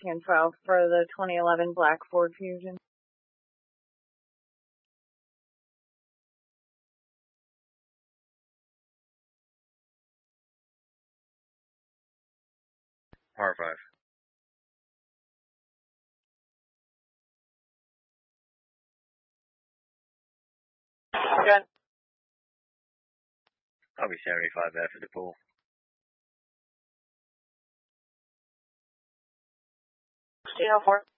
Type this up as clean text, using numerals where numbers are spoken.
info for the 2011 black Ford Fusion. Par 5. Good. I'll be 75 there for the pool. Steel 4.